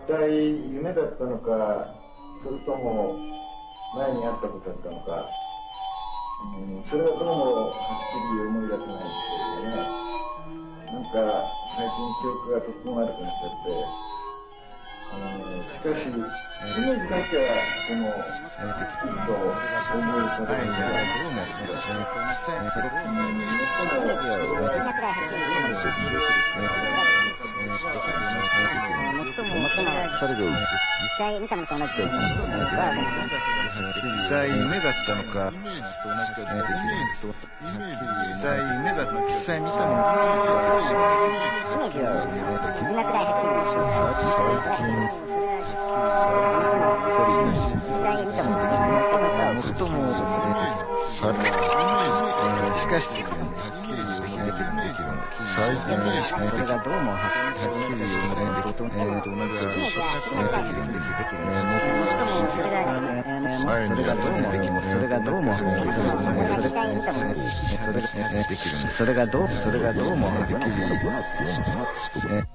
体夢だったのか、それとも前にあったことだったのか、それはどうもはっきり思い出せないんですけれどもね。なんか最近記憶がとっても悪くなっちゃって、しかしイメージだけはそのきっちりと思い浮かべるんだと思ってください。 それで実際見たのと同じ実際夢だったのか、実際夢だったのか、実際見たのか、 イメージを今くらいはっきり実際見たものと最もしかし最近それがどうもはっきり同じことできるんです。それがどうもはっきりそれがどうもはっきり